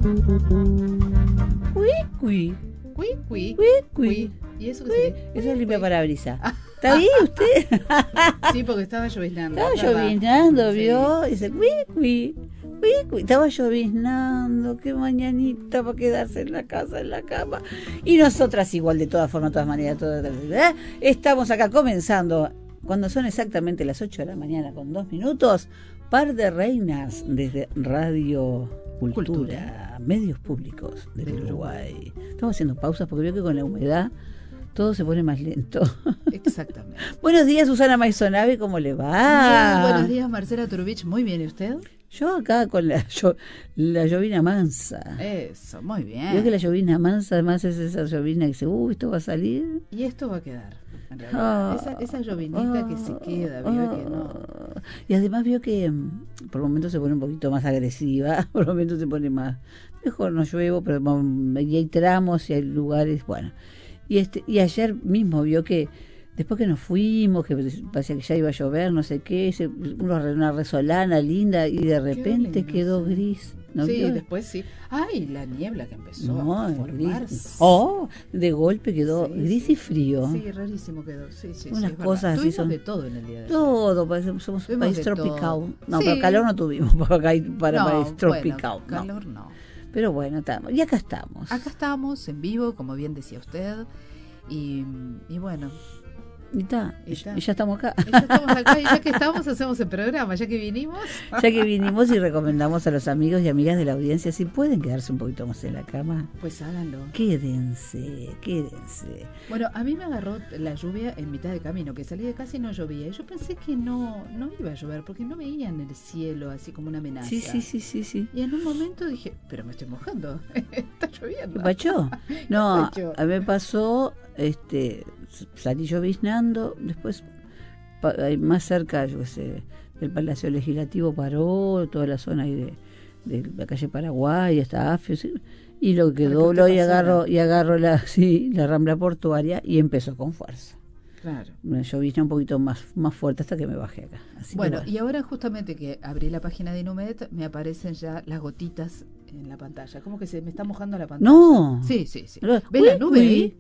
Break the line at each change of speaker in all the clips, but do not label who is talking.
Cuí,
Cuí. ¿Y eso qué sería?
eso es limpia parabrisa. ¿Está bien usted?
Sí, porque estaba lloviznando.
Estaba lloviznando, ¿vio? Dice, cuí. Estaba lloviznando, qué mañanita para quedarse en la casa, en la cama. Y nosotras igual, de todas formas, de todas maneras, estamos acá comenzando, cuando son exactamente las 8 de la mañana con 2 minutos, Par de Reinas desde Radio Cultura, medios públicos del Uruguay. Estamos haciendo pausas porque veo que con la humedad todo se pone más lento.
Exactamente.
Buenos días, Susana Maisonave, ¿cómo le va?
Bien, buenos días, Marcela Turubich. Muy bien, ¿y usted?
Yo acá con la llovina mansa.
Eso, muy bien.
Veo que la llovina mansa, además es esa llovina que dice, esto va a salir.
Y esto va a quedar, en realidad. Esa llovinita que se queda, vio que no.
Y además vio que por momentos se pone un poquito más agresiva, por momentos se pone más, mejor no lluevo, pero y hay tramos y hay lugares, bueno. Y ayer mismo vio que después que nos fuimos, que parecía que ya iba a llover, no sé qué, una resolana linda y de repente lindo, quedó gris. ¿No
sí,
vio?
Después sí. Ay, la niebla que empezó a formarse.
De golpe quedó gris y frío.
Sí, rarísimo quedó. Sí,
unas cosas así son.
De todo en el día de
todo, somos un país tropical. No, pero calor no tuvimos para país tropical.
Bueno, calor no.
Pero bueno, estamos. Y acá estamos.
Acá estamos en vivo, como bien decía usted. Y bueno.
Y ya estamos acá.
Y ya que estamos, hacemos el programa, ya que vinimos.
Ya que vinimos y recomendamos a los amigos y amigas de la audiencia, si pueden quedarse un poquito más en la cama,
pues háganlo.
Quédense.
Bueno, a mí me agarró la lluvia en mitad de camino, que salí de casa y no llovía. Y yo pensé que no iba a llover, porque no veía en el cielo así como una amenaza.
Sí.
Y en un momento dije, pero me estoy mojando, está lloviendo.
¿Qué pachó? No, a mí me pasó, salí lloviznando, después más cerca, yo qué sé, del Palacio Legislativo paró, toda la zona ahí de la calle Paraguay hasta Afio, ¿sí? Y lo que dobló y agarro la Rambla Portuaria y empezó con fuerza.
Claro.
Una llovizna un poquito más fuerte hasta que me bajé acá. Así
bueno, y ahora justamente que abrí la página de Inumet, me aparecen ya las gotitas en la pantalla. Como que se me está mojando la pantalla.
No.
Sí. ¿Ves la nube ahí?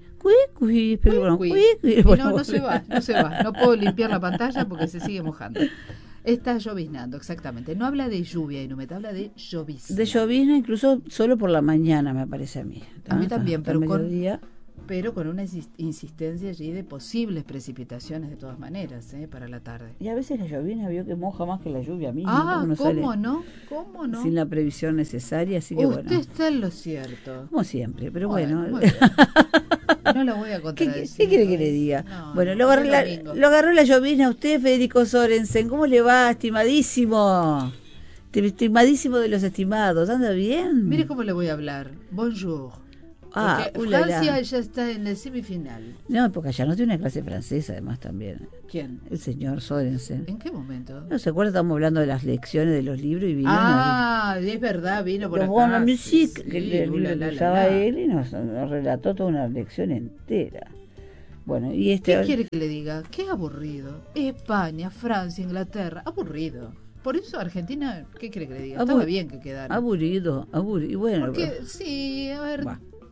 No se va. No puedo limpiar la pantalla porque se sigue mojando. Está lloviznando, exactamente. No habla de lluvia, Inumet, habla de llovizna.
De llovizna incluso solo por la mañana, me parece a mí.
A mí también, pero con una insistencia allí de posibles precipitaciones de todas maneras, para la tarde.
Y a veces la llovizna vio que moja más que la lluvia misma.
¿Cómo no?
Sin la previsión necesaria, así que
Usted está en lo cierto.
Como siempre, pero bueno.
No lo voy a contradecir.
¿Qué quiere que le diga? Bueno, lo agarró la llovizna a usted, Federico Sorensen. ¿Cómo le va, estimadísimo? Estimadísimo de los estimados. ¿Anda bien?
Mire cómo le voy a hablar. Bonjour. Porque Francia ya está en la semifinal.
No, porque allá no tiene una clase francesa, además también.
¿Quién?
El señor Sorensen.
¿En qué momento?
No se acuerda, estamos hablando de las lecciones de los libros y vino.
Es verdad, vino por acá.
Bueno, music, que el libro que usaba él y nos relató toda una lección entera. Bueno, y
¿Qué quiere que le diga? Qué aburrido. España, Francia, Inglaterra, aburrido. Por eso Argentina, ¿qué quiere que le diga? Estaba bien que quedara.
Aburrido. Y bueno.
Porque, sí, a ver.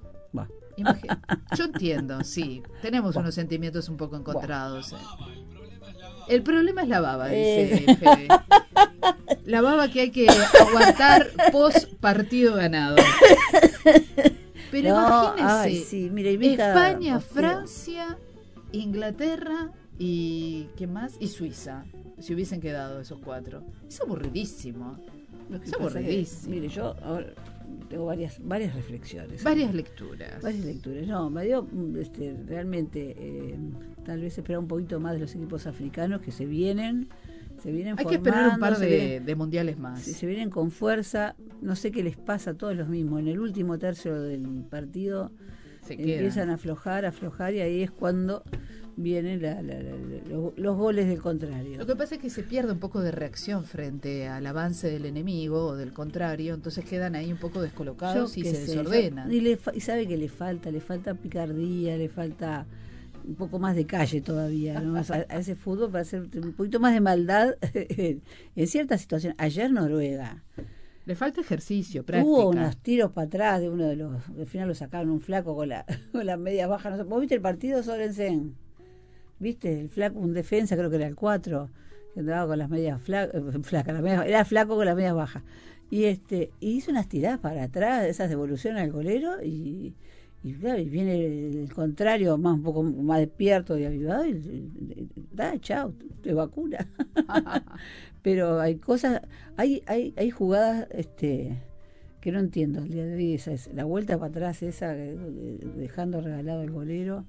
Yo entiendo, sí. Tenemos unos sentimientos un poco encontrados. El problema es la baba, dice Fede. La baba que hay que aguantar post partido ganado. Pero imagínense, España, Francia, Inglaterra y ¿qué más? Y Suiza. Si hubiesen quedado esos cuatro. Es aburridísimo.
Mire, yo ahora tengo varias reflexiones.
Varias lecturas.
No, me dio realmente tal vez esperar un poquito más de los equipos africanos que se vienen formando.
Hay que esperar un par de mundiales más.
Se vienen con fuerza. No sé qué les pasa a todos los mismos. En el último tercio del partido empiezan a aflojar y ahí es cuando vienen los goles del contrario.
Lo que pasa es que se pierde un poco de reacción frente al avance del enemigo o del contrario, entonces quedan ahí un poco descolocados y se desordenan.
Y sabe que le falta picardía, le falta un poco más de calle todavía, ¿no? a ese fútbol para hacer un poquito más de maldad en ciertas situaciones. Ayer Noruega
Le falta ejercicio, práctica.
Hubo unos tiros para atrás de uno de los... Al final lo sacaron un flaco con las medias bajas. No sé, ¿vos viste el partido, Sorensen? ¿Viste? El flaco, un defensa, creo que era el 4, que andaba con las medias flacas. Era flaco con las medias bajas. Y hizo unas tiradas para atrás, esas devoluciones al golero, y claro, y viene el contrario, un poco más despierto y avivado, y da, chao, te vacuna. Pero hay cosas, hay jugadas que no entiendo el día de hoy. Esa es la vuelta para atrás, esa dejando regalado el golero.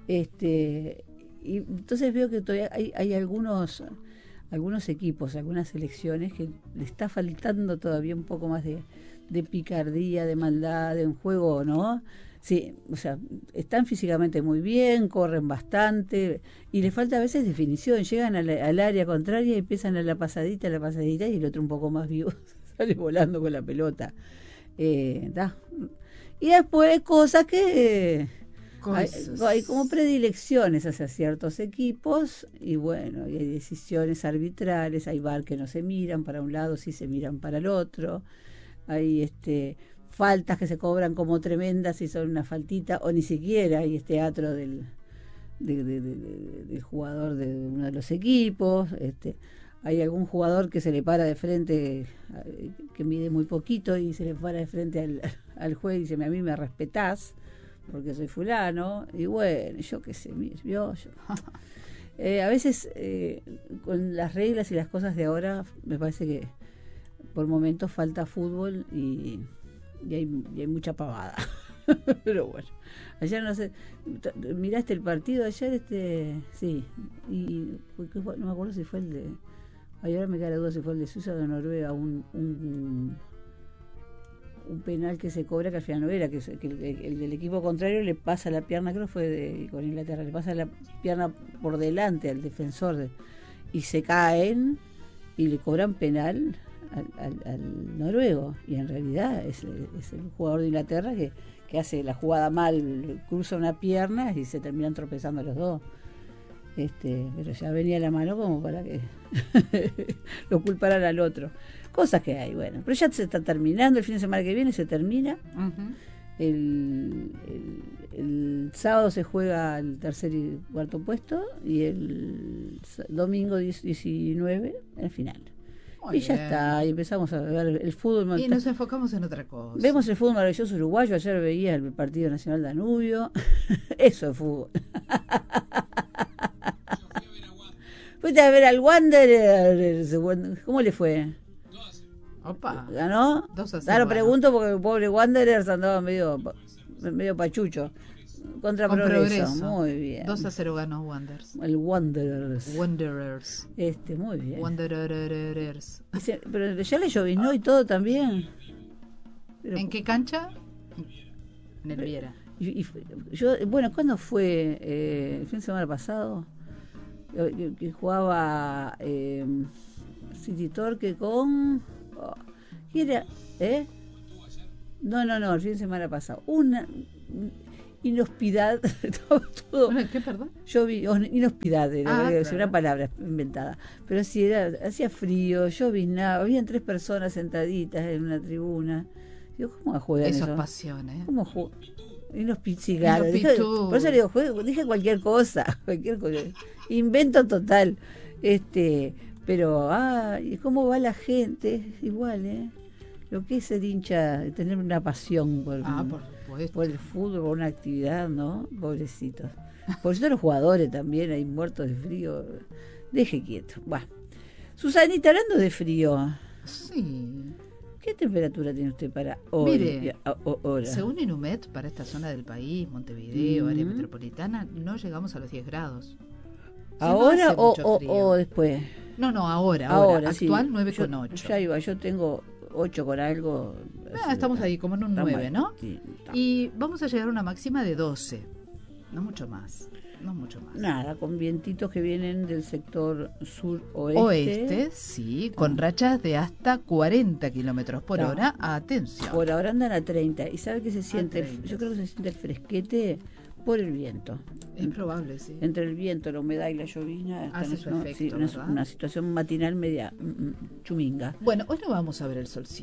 Y entonces veo que todavía hay algunos equipos, algunas selecciones que le está faltando todavía un poco más de picardía, de maldad, de un juego, ¿no? Sí, o sea, están físicamente muy bien, corren bastante, y le falta a veces definición. Llegan al área contraria y empiezan a la pasadita, y el otro un poco más vivo sale volando con la pelota. Y después cosas que... Hay como predilecciones hacia ciertos equipos, y bueno, y hay decisiones arbitrales, hay VAR que no se miran para un lado, sí se miran para el otro, hay faltas que se cobran como tremendas y son una faltita, o ni siquiera hay teatro del jugador de uno de los equipos. Hay algún jugador que se le para de frente, que mide muy poquito, y se le para de frente al juez y dice: a mí me respetás porque soy fulano. Y bueno, yo qué sé, a veces con las reglas y las cosas de ahora me parece que por momentos falta fútbol y hay mucha pavada. Pero bueno, ayer no sé, ¿miraste el partido ayer? Sí, y no me acuerdo si fue el de... Ahora me queda la duda si fue el de Suiza o de Noruega, un penal que se cobra, que al final no era, que el del equipo contrario le pasa la pierna, creo que fue con Inglaterra, le pasa la pierna por delante al defensor, y se caen y le cobran penal al noruego, y en realidad es el jugador de Inglaterra que hace la jugada mal, cruza una pierna y se terminan tropezando los dos. Pero ya venía la mano como para que lo culparan al otro. Cosas que hay, bueno. Pero ya se está terminando, el fin de semana que viene se termina. Uh-huh. El sábado se juega el tercer y cuarto puesto, y el domingo 19 el final. Muy y bien. Ya está, y empezamos a ver el fútbol.
Y nos enfocamos en otra cosa.
Vemos el fútbol maravilloso uruguayo. Ayer veía el Partido Nacional Danubio. Eso es fútbol. Fuiste a ver al Wanderers. ¿Cómo le fue?
Opa.
¿Ganó?
2-0.
Ahora pregunto porque el pobre Wanderers andaba medio pachucho. Contra Progreso. Muy bien.
2-0 ganó Wanderers.
El Wanderers. Muy bien.
Wanderers.
Pero ya le llovinó y todo también.
Pero, ¿en qué cancha? En el Viera.
Bueno, ¿cuándo fue? El fin de semana pasado. Que jugaba City Torque con... ¿Quién era? No, el fin de semana pasado. Una inhospidad. Todo.
¿Qué, perdón?
Yo vi inhospidad,
claro.
Una palabra inventada. Pero sí, hacía frío, llovinaba, habían 3 personas sentaditas en una tribuna. Digo, ¿cómo juegan eso?
Eso es pasión, ¿eh?
¿Cómo juegan? Por eso le digo, dije cualquier cosa. Invento total. Pero, ¿y cómo va la gente? Igual, lo que es ser hincha, tener una pasión por el fútbol, por una actividad, ¿no? Pobrecitos. Por eso los jugadores también, hay muertos de frío. Deje quieto. Bueno. Susanita, hablando de frío.
Sí.
¿Qué temperatura tiene usted para hoy?
Mire, según Inumet, para esta zona del país, Montevideo, área metropolitana, no llegamos a los 10 grados.
¿Ahora o después?
No, ahora. Actual
sí.
9,8.
Ya iba, yo tengo 8 con algo.
Estamos ahí como en un 9, ¿no?
Sí,
y vamos a llegar a una máxima de 12. No mucho más.
Nada, con vientitos que vienen del sector sur-oeste.
Oeste, sí, con rachas de hasta 40 kilómetros por hora. Atención.
Por ahora andan a 30. ¿Y sabe que se siente? Yo creo que se siente el fresquete por el viento.
Es probable, sí.
Entre el viento, la humedad y la llovizna.
Hace su efecto,
una situación matinal media chuminga.
Bueno, hoy no vamos a ver el solcito.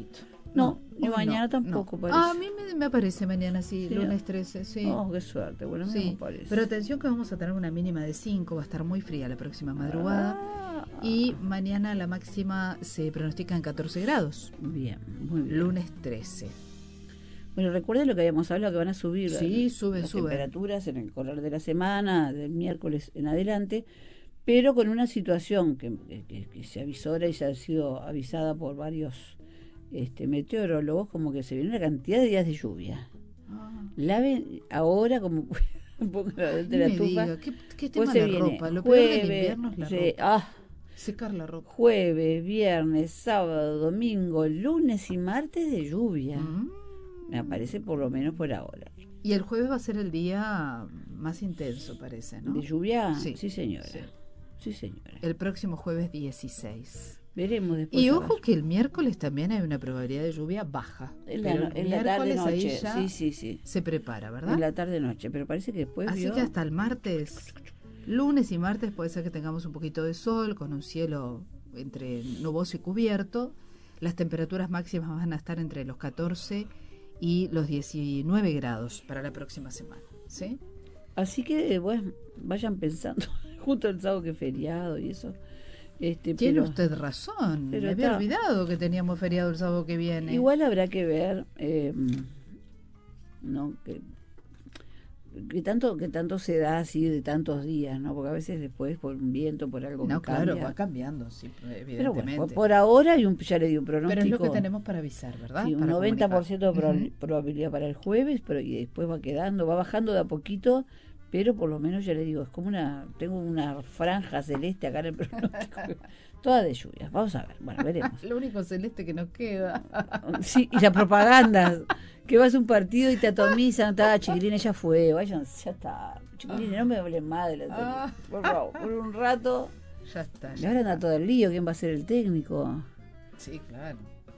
No, ni mañana tampoco parece.
A mí me aparece mañana, sí, lunes 13, sí.
Qué suerte, bueno,
sí.
me parece.
Pero atención que vamos a tener una mínima de 5, va a estar muy fría la próxima madrugada. Y mañana la máxima se pronostica en 14 grados.
Bien, muy bien.
Lunes 13.
Bueno, recuerden lo que habíamos hablado, que van a subir
las
temperaturas en el correr de la semana, del miércoles en adelante, pero con una situación que se avisora y se ha sido avisada por varios meteorólogos, como que se viene una cantidad de días de lluvia. Laven ahora como pongan dentro de la estufa.
¿Qué tema
pues
la ropa? Lo peor del invierno es la ropa. Secar la ropa.
Jueves, viernes, sábado, domingo, lunes y martes de lluvia. Me aparece por lo menos por ahora.
Y el jueves va a ser el día más intenso, parece, ¿no?
¿De lluvia?
Sí,
señora. Sí, señora.
El próximo jueves 16.
Veremos después.
Y ojo que el miércoles también hay una probabilidad de lluvia baja.
En la tarde-noche,
sí. Se prepara, ¿verdad?
En la tarde-noche, pero parece que después
Así que hasta el martes, lunes y martes puede ser que tengamos un poquito de sol, con un cielo entre nuboso y cubierto. Las temperaturas máximas van a estar entre los 14 y los 19 grados para la próxima semana, ¿sí?
Así que, bueno, vayan pensando, justo el sábado que es feriado y eso.
Tiene usted razón, me había olvidado que teníamos feriado el sábado que viene.
Igual habrá que ver, ¿no? Que tanto se da así de tantos días, ¿no? Porque a veces después por un viento, por algo que
claro,
cambia.
va cambiando, sí, evidentemente.
Pero bueno, por ahora ya le di un pronóstico.
Pero es lo que tenemos para avisar, ¿verdad?
Sí, un 90% de probabilidad para el jueves, pero y después va bajando de a poquito, pero por lo menos ya le digo, es como tengo una franja celeste acá en el pronóstico, toda de lluvias. Vamos a ver, bueno, veremos.
Lo único celeste que nos queda.
Sí, y la propaganda, que vas a un partido y te atomizan, chiquilines, ya fue, vayan, ya está. Chiquilines, no me hablen más de la serie. Por favor, por un rato.
Ya está.
Y ahora anda todo el lío, ¿quién va a ser el técnico?
Sí, claro.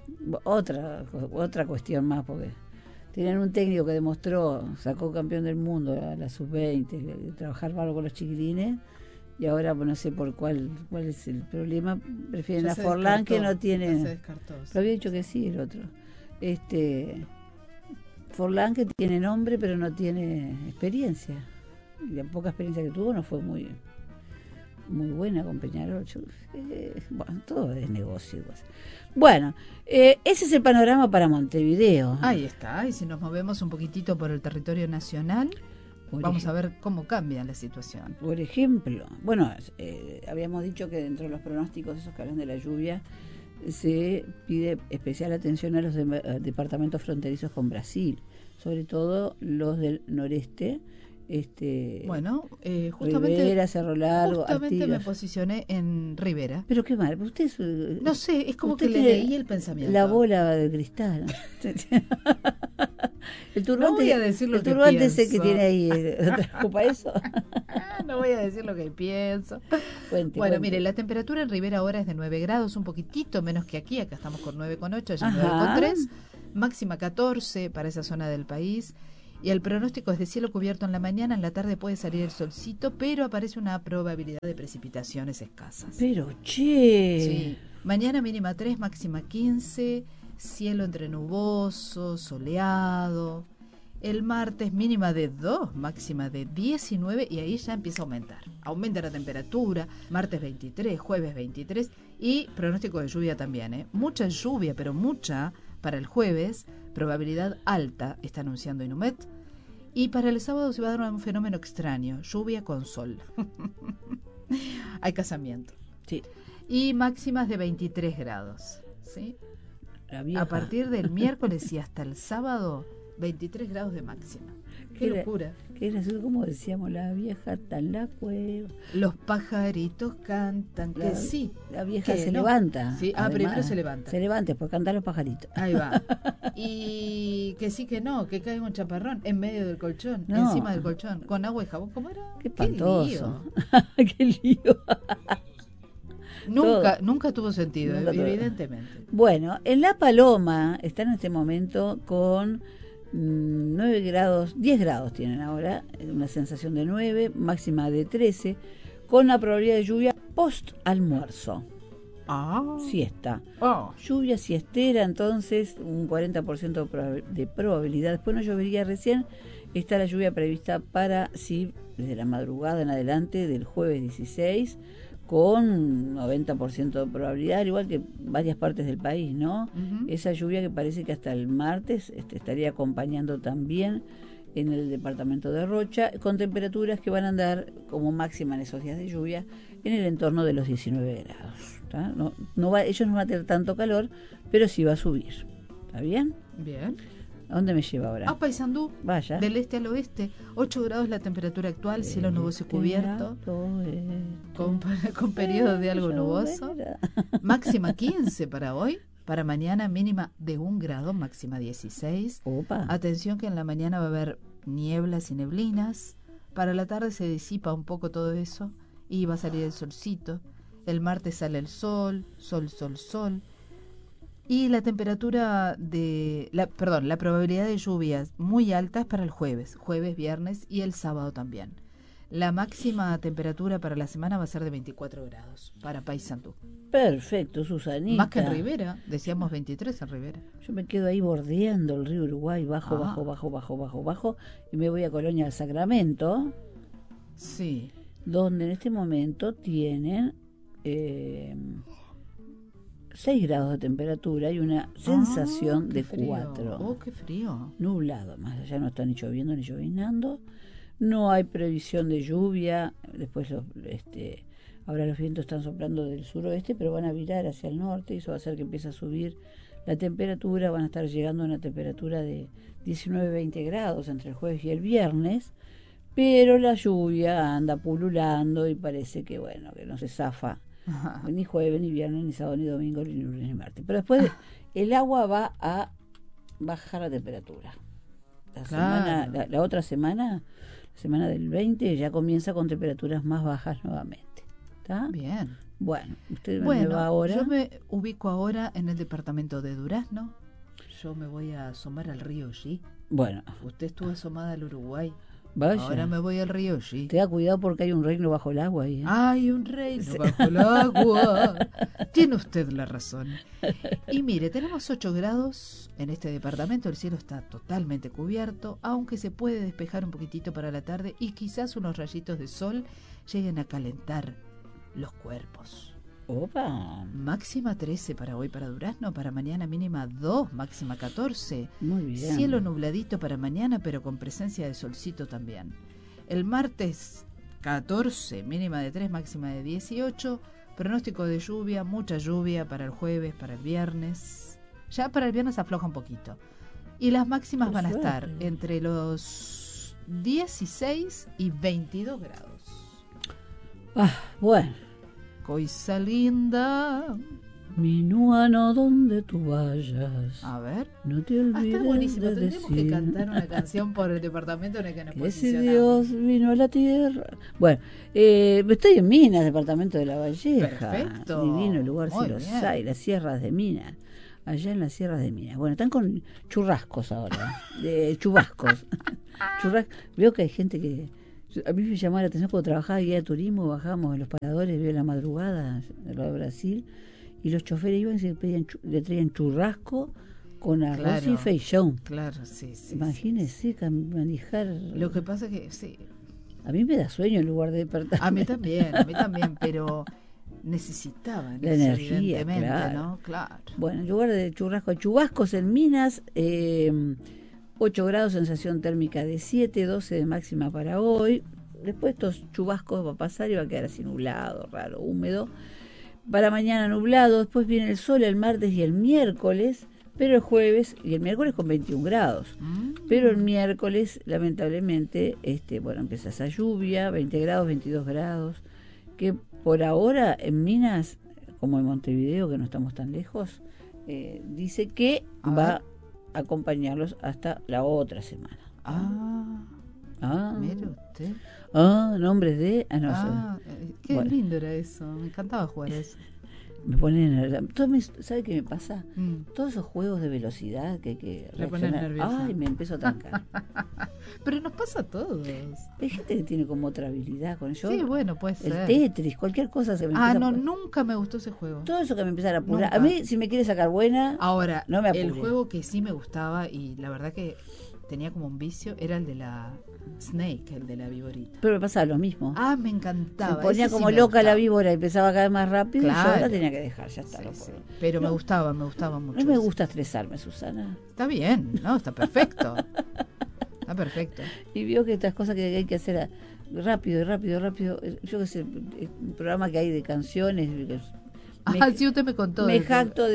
Otra cuestión más, porque tienen un técnico que sacó campeón del mundo a la sub-20, trabajar malo con los chiquilines, y ahora no sé por cuál es el problema. Prefieren a Forlán, que no tiene.
Se descartó.
Pero había dicho que sí el otro. Forlán, que tiene nombre pero no tiene experiencia, y la poca experiencia que tuvo no fue muy buena con Peñarol. Bueno, todo es negocio. Bueno, ese es el panorama para Montevideo.
Ahí está, y si nos movemos un poquitito por el territorio nacional, vamos a ver cómo cambia la situación.
Por ejemplo, bueno, habíamos dicho que dentro de los pronósticos esos que hablan de la lluvia, se pide especial atención a los departamentos fronterizos con Brasil, sobre todo los del noreste.
Bueno, justamente
Rivera, Cerro Largo,
justamente
Artigas.
me posicioné en Rivera.
Pero qué mal, usted
no sé, es como que le leí el pensamiento.
La bola de cristal. El turbante,
no voy a decir lo
el turbante
que
ese que tiene ahí, ¿ocupa eso?
No voy a decir lo que pienso. Cuente. Mire, la temperatura en Rivera ahora es de 9 grados, un poquitito menos que aquí. Acá estamos con 9,8, allá 9,3. Máxima 14 para esa zona del país. Y el pronóstico es de cielo cubierto en la mañana, en la tarde puede salir el solcito, pero aparece una probabilidad de precipitaciones escasas.
Pero, sí.
Mañana mínima 3, máxima 15, cielo entre nuboso, soleado. El martes mínima de 2, máxima de 19, y ahí ya empieza a aumentar. Aumenta la temperatura, martes 23, jueves 23, y pronóstico de lluvia también, Mucha lluvia, pero mucha para el jueves, probabilidad alta, está anunciando Inumet. Y para el sábado se va a dar un fenómeno extraño, lluvia con sol. Hay casamiento.
Sí.
Y máximas de 23 grados. ¿Sí? A partir del miércoles y hasta el sábado, 23 grados de máxima. Qué locura.
Qué gracioso, como decíamos, la vieja está en la cueva.
Los pajaritos cantan, que sí.
La vieja se levanta.
Sí, primero se levanta.
Se levanta, después cantan los pajaritos.
Ahí va. Y que sí, que no, que cae un chaparrón en medio del colchón, encima del colchón, con agua y jabón. ¿Cómo era?
Qué espantoso.
Qué lío. Nunca tuvo sentido, evidentemente.
Bueno, en La Paloma está en este momento con 9 grados, 10 grados tienen ahora, una sensación de 9, máxima de 13, con la probabilidad de lluvia post almuerzo. siesta. Lluvia siestera, entonces un 40% de probabilidad. Después no llovería recién. Está la lluvia prevista para, sí, desde la madrugada en adelante del jueves 16, con 90% de probabilidad, al igual que varias partes del país, ¿no? Esa lluvia que parece que hasta el martes estaría acompañando también en el departamento de Rocha, con temperaturas que van a andar como máxima en esos días de lluvia en el entorno de los 19 grados. Ellos no van a tener tanto calor, pero sí va a subir. ¿Está bien?
Bien.
¿A dónde me lleva ahora?
A Paysandú.
Vaya.
Del este al oeste. 8 grados la temperatura actual, cielo nuboso y cubierto. Con periodos de algo nuboso. Máxima 15 para hoy. Para mañana mínima de 1 grado, máxima 16.
Opa.
Atención que en la mañana va a haber nieblas y neblinas. Para la tarde se disipa un poco todo eso y va a salir el solcito. El martes sale el sol. Y la temperatura la probabilidad de lluvias muy alta es para el jueves, viernes y el sábado también. La máxima temperatura para la semana va a ser de 24 grados para Paysandú.
Perfecto, Susanita.
Más que en Rivera, decíamos 23 en Rivera.
Yo me quedo ahí bordeando el río Uruguay, bajo, y me voy a Colonia del Sacramento.
Sí.
Donde en este momento tienen 6 grados de temperatura y una sensación de 4.
¡Oh, qué frío!
Nublado, más allá no está ni lloviendo ni llovinando. No hay previsión de lluvia. Después ahora los vientos están soplando del suroeste, pero van a virar hacia el norte y eso va a hacer que empiece a subir la temperatura. Van a estar llegando a una temperatura de 19-20 grados entre el jueves y el viernes, pero la lluvia anda pululando y parece que que no se zafa ni jueves, ni viernes, ni sábado, ni domingo, ni lunes, ni martes. Pero después el agua va a bajar la temperatura. La otra semana, la semana del 20, ya comienza con temperaturas más bajas nuevamente. ¿Está?
Bien.
Bueno, usted me va ahora.
Yo me ubico ahora en el departamento de Durazno. Yo me voy a asomar al río G.
Bueno.
Usted estuvo asomada al Uruguay.
Vaya.
Ahora me voy al río G.
Tenga cuidado porque hay un reino bajo el agua ahí.
Hay un reino bajo el agua. Tiene usted la razón. Y mire, tenemos 8 grados en este departamento. El cielo está totalmente cubierto, aunque se puede despejar un poquitito para la tarde y quizás unos rayitos de sol lleguen a calentar los cuerpos.
Opa.
Máxima 13 para hoy para Durazno, para mañana mínima 2, máxima 14.
Muy bien.
Cielo nubladito para mañana, pero con presencia de solcito también. El martes 14, mínima de 3, máxima de 18. Pronóstico de lluvia, mucha lluvia para el jueves, para el viernes. Ya para el viernes afloja un poquito. Y las máximas van a estar entre los 16 y 22 grados.
Bueno.
Coisa linda,
minuano, donde tú vayas.
A ver.
No te olvides
está buenísimo.
de
Tendríamos
decir
que cantar una canción por el departamento en el que nos
ese
posicionamos.
Dios vino a la tierra. Bueno, estoy en Minas, departamento de La Valleja.
Perfecto.
Divino lugar,
Muy
si los
bien.
hay, las sierras de Minas. Allá en las sierras de Minas. Bueno, están con churrascos ahora. Chubascos. Veo que hay gente que... A mí me llamaba la atención cuando trabajaba guía de turismo, bajábamos en los paradores, veo la madrugada de lo de Brasil, y los choferes iban y le traían churrasco con arroz y feijón.
Claro, sí.
Imagínese manejar.
Lo que pasa que, sí.
A mí me da sueño en lugar de despertar.
A mí también, pero necesitaban
la
eso,
energía,
evidentemente,
claro.
¿no? Claro.
Bueno, en lugar de churrasco, chubascos en Minas, 8 grados, sensación térmica de 7, 12 de máxima para hoy. Después estos chubascos va a pasar y va a quedar así nublado, raro, húmedo. Para mañana nublado, después viene el sol el martes y el miércoles, pero el jueves y el miércoles con 21 grados. Pero el miércoles, lamentablemente, empieza esa lluvia, 20 grados, 22 grados, que por ahora en Minas, como en Montevideo, que no estamos tan lejos, dice que va a acompañarlos hasta la otra semana.
Mire usted.
Nombres de...
Qué lindo era eso, me encantaba jugar eso.
me ponen ¿sabe qué me pasa? Todos esos juegos de velocidad que hay que reaccionar. Ay, me empiezo a trancar.
Pero nos pasa a todos.
Hay gente que tiene como otra habilidad con eso.
Sí, bueno, puede ser.
El Tetris, cualquier cosa se me empieza
nunca me gustó ese juego.
Todo eso que me empieza a apurar.
Nunca.
A mí, si me quiere sacar buena,
ahora,
no me apure.
El juego que sí me gustaba, y la verdad que tenía como un vicio, era el de la Snake, el de la víborita.
Pero me pasaba lo mismo.
Me encantaba.
Se ponía como loca la víbora y empezaba a caer más rápido,
claro.
Y yo la tenía que dejar, ya está.
Sí. Pero me gustaba mucho.
No me gusta estresarme, Susana.
Está bien, ¿no? Está perfecto. Está perfecto.
Y vio que estas cosas que hay que hacer rápido. Yo qué sé, un programa que hay de canciones.
Sí, usted me contó.
Me jacto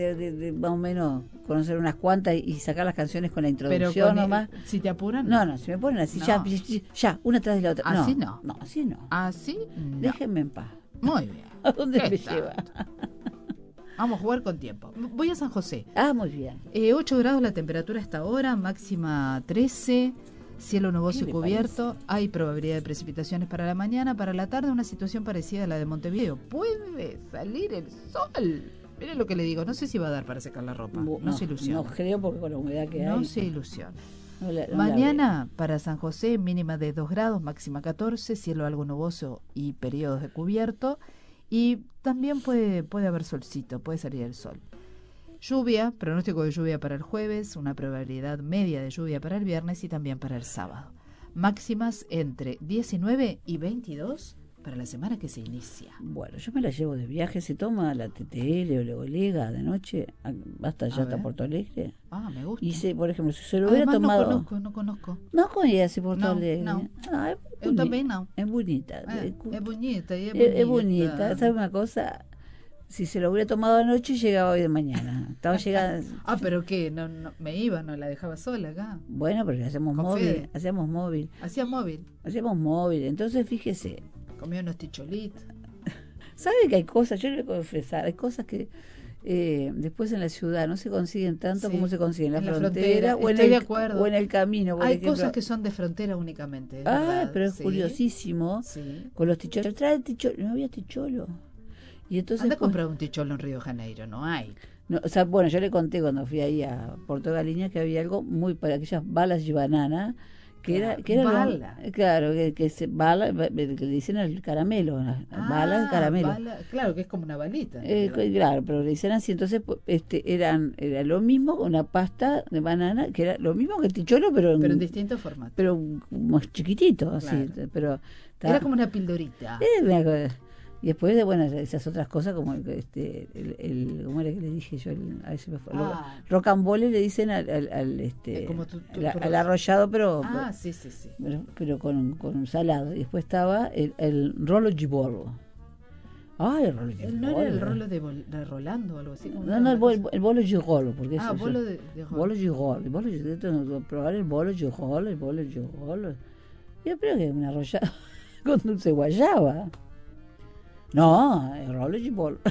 de más o menos conocer unas cuantas y sacar las canciones con la introducción nomás.
Si te apuran.
No, si me ponen así, ya, una tras de la otra.
Así no.
No, así no.
Así no.
Déjenme en paz.
Muy bien.
¿A dónde me lleva?
Vamos a jugar con tiempo. Voy a San José.
Muy bien.
8 grados la temperatura hasta ahora, máxima 13. Cielo nuboso y cubierto. Hay probabilidad de precipitaciones para la mañana. Para la tarde, una situación parecida a la de Montevideo. Puede salir el sol. Miren lo que le digo. No sé si va a dar para secar la ropa. No se ilusione.
No creo, porque con la humedad que hay.
No se ilusione.
No
mañana para San José, mínima de 2 grados, máxima 14. Cielo algo nuboso y periodos de cubierto. Y también puede haber solcito. Puede salir el sol. Lluvia, pronóstico de lluvia para el jueves, una probabilidad media de lluvia para el viernes y también para el sábado. Máximas entre 19 y 22 para la semana que se inicia.
Bueno, yo me la llevo de viaje, se toma la TTL o la Olega de noche, hasta allá, hasta Porto Alegre.
Me gusta.
Y por ejemplo, si se lo hubiera tomado...
No conozco.
No conheço Porto Alegre.
No. Eu também não.
Es bonita.
Es bonita.
Es bonita. ¿Sabe una cosa? Si se lo hubiera tomado anoche, llegaba hoy de mañana. Estaba llegando.
¿Pero qué? No, me iba, no la dejaba sola acá.
Bueno, pero hacemos móvil.
¿Hacía móvil?
Hacemos móvil. Entonces, fíjese.
Comía unos ticholitos.
¿Sabe que hay cosas? Yo le voy a confesar, hay cosas que después en la ciudad no se consiguen tanto como se consiguen en la frontera o en el camino.
Hay cosas que son de frontera únicamente.
Pero es curiosísimo.
Sí.
Con los ticholos. Trae ticholo. No había ticholo. Y entonces
anda a comprar un ticholo en Río de Janeiro, no hay.
No, bueno, yo le conté cuando fui ahí a Porto Galiña que había algo muy para aquellas balas de banana, que era
bala.
Claro, que se bala, que le dicen el caramelo, balas, caramelo.
Claro, que es como una balita.
Claro, pero le dicen así, entonces era lo mismo, una pasta de banana, que era lo mismo que el ticholo, pero
en distintos formatos.
Pero más chiquitito, así, pero
era como una pildorita.
Y después de esas otras cosas como ¿cómo era que le dije yo? A veces me fue, rocambole le dicen al arrollado, pero
sí.
pero con salado. Y después estaba el rolo de bolo. El rolo de bolo.
¿No era el rolo de Rolando o algo así?
No, el bolo de bolo, porque eso.
Bolo de
bolo de bolo. Tengo que probar el bolo de bolo. Yo creo que es un arrollado con dulce guayaba. No, el rolo de bolo.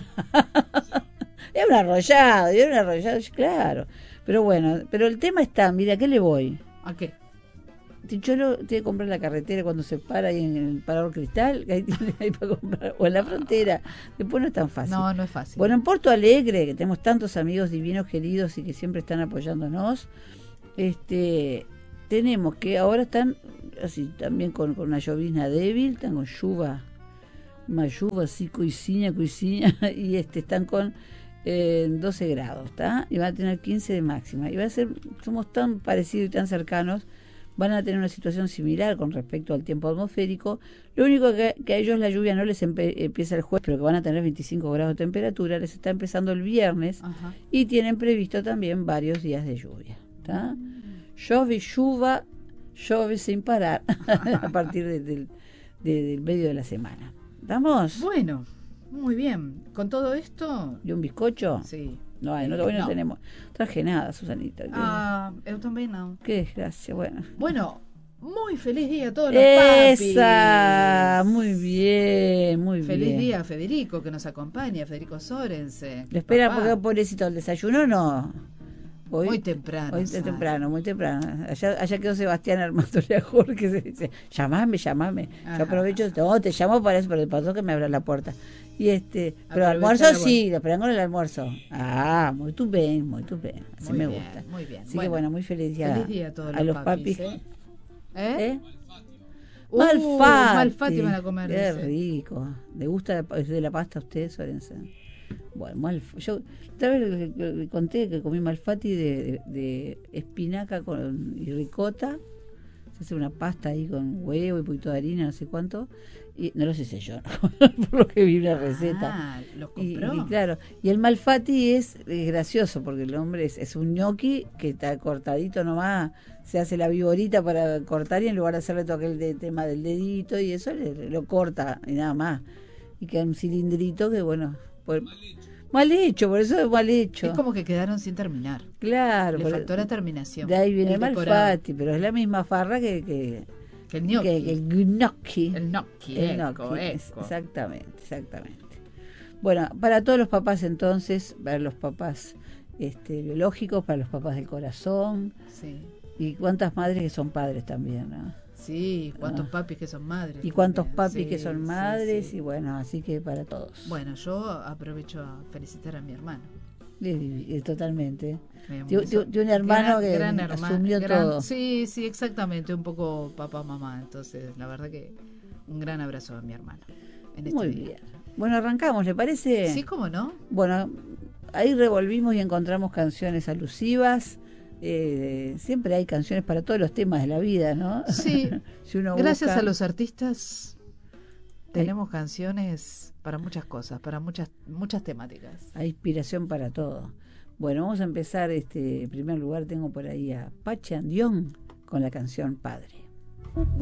Era un arrollado, claro. Pero bueno, el tema está, mira, ¿a qué le voy?
¿A qué?
Ticholo tiene que comprar en la carretera cuando se para ahí en el Parador Cristal, que ahí tiene ahí para comprar, o en la frontera. Después no es tan fácil.
No es fácil.
Bueno, en Porto Alegre, que tenemos tantos amigos divinos, queridos y que siempre están apoyándonos, tenemos que ahora están así también con una llovizna débil, están con lluvia, así, cuisiña, y están con 12 grados, ¿está? Y van a tener 15 de máxima. Y somos tan parecidos y tan cercanos, van a tener una situación similar con respecto al tiempo atmosférico. Lo único que a ellos la lluvia no les empieza el jueves, pero que van a tener 25 grados de temperatura, les está empezando el viernes. Ajá. Y tienen previsto también varios días de lluvia, ¿está? Llueve sin parar a partir del medio de la semana. ¿Estamos?
Bueno, muy bien. ¿Con todo esto?
¿Y un bizcocho?
Sí.
Hoy no tenemos. Traje nada, Susanita.
Yo también no.
Qué desgracia, bueno.
Bueno, muy feliz día a todos los papis.
¡Esa! Muy bien, muy bien.
Feliz día a Federico, que nos acompaña, Federico Sorense.
¿Le espera porque pobrecito el desayuno no?
muy temprano.
Hoy temprano, muy temprano. Allá quedó Sebastián armándole a Jorge, que se dice, llamame.
Ajá.
Yo aprovecho, no, te llamo para eso, pero pasó que me abra la puerta. Y pero
Aprovecha
almuerzo
la
sí, lo esperan con el almuerzo. Ah, muy bien. Así
Muy
me
bien,
gusta.
muy bien.
Así que bueno, muy feliz día.
Feliz día a todos
a los
papis.
papis.
¿Eh?
Malfatti
van a comer.
Qué
dice.
rico. ¿Le gusta de la pasta a usted, Sorensen? Bueno, yo otra vez le conté que comí malfatti de espinaca y ricota. Se hace una pasta ahí con huevo y poquito de harina, no sé cuánto. Y no lo sé yo, ¿no? Por lo que vi una receta.
Ah, lo compró.
Y claro, y el malfatti es gracioso porque el hombre es un gnocchi que está cortadito nomás, se hace la viborita para cortar y en lugar de hacerle todo aquel tema del dedito y eso lo corta y nada más. Y queda un cilindrito que bueno, mal hecho, por eso es mal hecho.
Es como que quedaron sin terminar.
Claro.
Le faltó la terminación.
De ahí viene el
decorado.
malfatti, pero es la misma farra que
el gnocchi.
Que el gnocchi.
El gnocchi, eco.
Exactamente. Bueno, para todos los papás entonces, para los papás biológicos, para los papás del corazón.
Sí.
Y cuántas madres que son padres también, ¿no?
Sí, cuántos papis que son madres.
Y cuántos
también.
papis
Sí,
que son madres,
sí.
y bueno, así que para todos.
Bueno, yo aprovecho a felicitar a mi hermano.
Totalmente.
De
un hermano que asumió todo.
Sí, exactamente, un poco papá, mamá. Entonces, la verdad que un gran abrazo a mi hermano.
Muy bien. Bueno, arrancamos, ¿le parece?
Sí, ¿cómo no?
Bueno, ahí revolvimos y encontramos canciones alusivas. Siempre hay canciones para todos los temas de la vida, ¿no?
Sí.
Si uno
gracias
busca...
a los artistas tenemos canciones para muchas cosas, para muchas temáticas.
Hay inspiración para todo. Bueno, vamos a empezar. En primer lugar tengo por ahí a Pachi Andión con la canción Padre.